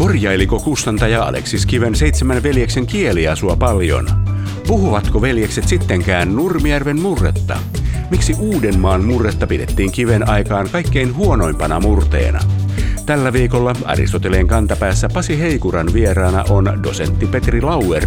Korjailiko kustantaja Aleksis Kiven 7 veljeksen kieliasua paljon? Puhuvatko veljekset sittenkään Nurmijärven murretta? Miksi Uudenmaan murretta pidettiin Kiven aikaan kaikkein huonoimpana murteena? Tällä viikolla Aristoteleen kantapäässä Pasi Heikuran vieraana on dosentti Petri Lauer